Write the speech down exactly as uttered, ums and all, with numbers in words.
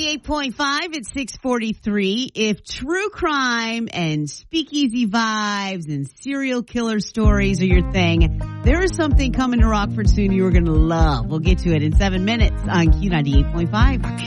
ninety-eight point five at six forty-three. If true crime and speakeasy vibes and serial killer stories are your thing, there is something coming to Rockford soon you are going to love. We'll get to it in seven minutes on Q ninety-eight point five.